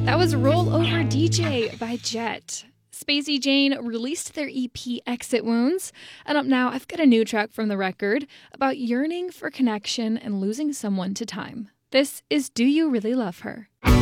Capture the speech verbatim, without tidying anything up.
That was Roll Over D J by Jet. Spacey Jane released their E P Exit Wounds, and up now I've got a new track from the record about yearning for connection and losing someone to time. This is Do You Really Love Her?